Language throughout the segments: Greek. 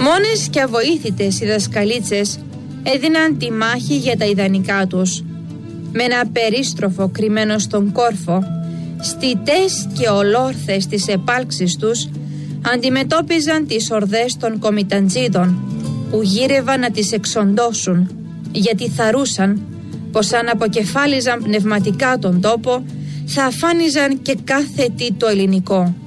Μόνες και αβοήθητες οι δασκαλίτσες έδιναν τη μάχη για τα ιδανικά τους. Με ένα περίστροφο κρυμμένο στον κόρφο, στιτές και ολόρθες της επάλξης τους, αντιμετώπιζαν τις ορδές των κομιταντζίδων που γύρευαν να τις εξοντώσουν, γιατί θαρούσαν πως αν αποκεφάλιζαν πνευματικά τον τόπο, θα αφάνιζαν και κάθε τι το ελληνικό.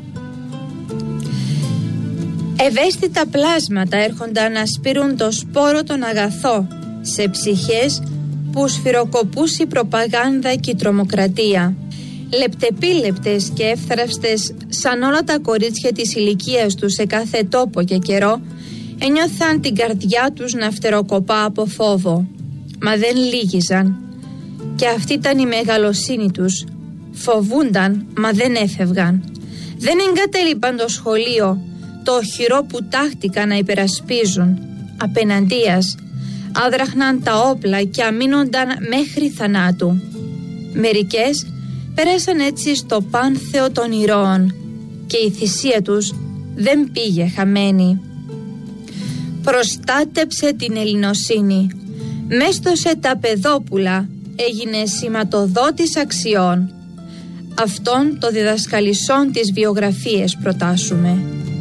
Ευαίσθητα πλάσματα έρχονταν να σπείρουν το σπόρο τον αγαθό σε ψυχές που σφυροκοπούσε η προπαγάνδα και η τρομοκρατία. Λεπτεπίλεπτες και εύθραυστες σαν όλα τα κορίτσια της ηλικίας τους σε κάθε τόπο και καιρό, ένιωθαν την καρδιά τους να φτεροκοπά από φόβο. Μα δεν λύγιζαν. Και αυτή ήταν η μεγαλοσύνη τους. Φοβούνταν, μα δεν έφευγαν. Δεν εγκατέλειπαν το σχολείο, το οχυρό που τάχτηκαν να υπερασπίζουν. Απέναντίας, άδραχναν τα όπλα και αμήνονταν μέχρι θανάτου. Μερικές πέρασαν έτσι στο πάνθεο των ηρώων και η θυσία τους δεν πήγε χαμένη. Προστάτεψε την ελληνοσύνη, μέστοσε τα παιδόπουλα, έγινε σηματοδότης αξιών. Αυτόν το διδασκαλισσόν τις βιογραφίες προτάσουμε.